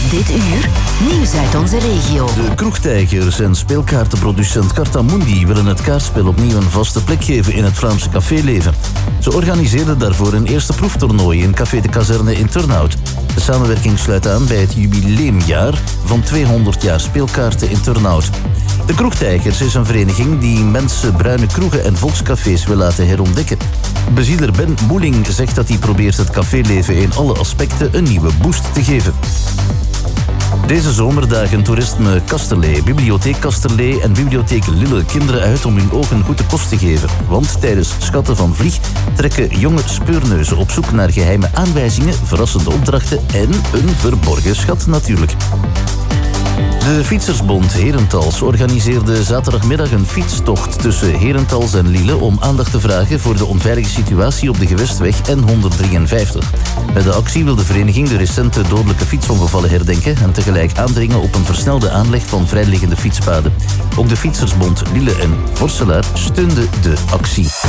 Dit uur, nieuws uit onze regio. De kroegtijgers en speelkaartenproducent Cartamundi willen het kaartspel opnieuw een vaste plek geven in het Vlaamse caféleven. Ze organiseerden daarvoor een eerste proeftoernooi in Café de Kazerne in Turnhout. De samenwerking sluit aan bij het jubileumjaar van 200 jaar speelkaarten in Turnhout. De Kroegtijgers is een vereniging die mensen bruine kroegen en volkscafés wil laten herontdekken. Bezieler Ben Moeling zegt dat hij probeert het caféleven in alle aspecten een nieuwe boost te geven. Deze zomer dagen toerisme Kasterlee, bibliotheek Kasterlee en bibliotheek Lille kinderen uit om hun ogen goed de kost te geven. Want tijdens Schatten van Vlieg trekken jonge speurneuzen op zoek naar geheime aanwijzingen, verrassende opdrachten en een verborgen schat natuurlijk. De Fietsersbond Herentals organiseerde zaterdagmiddag een fietstocht tussen Herentals en Lille om aandacht te vragen voor de onveilige situatie op de gewestweg N153. Met de actie wil de vereniging de recente dodelijke fietsongevallen herdenken en tegelijk aandringen op een versnelde aanleg van vrijliggende fietspaden. Ook de Fietsersbond Lille en Vorselaar steunden de actie.